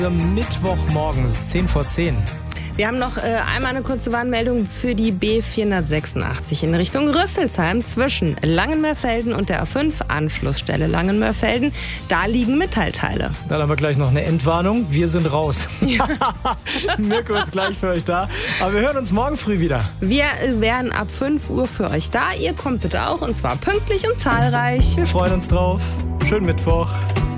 Mittwochmorgens, 10 vor 10. Wir haben noch einmal eine kurze Warnmeldung für die B486 in Richtung Rüsselsheim zwischen Langenmörfelden und der A5, Anschlussstelle Langenmörfelden. Da liegen Metallteile. Dann haben wir gleich noch eine Entwarnung. Wir sind raus. Ja. Mirko ist gleich für euch da. Aber wir hören uns morgen früh wieder. Wir werden ab 5 Uhr für euch da. Ihr kommt bitte auch, und zwar pünktlich und zahlreich. Wir freuen uns drauf. Schönen Mittwoch.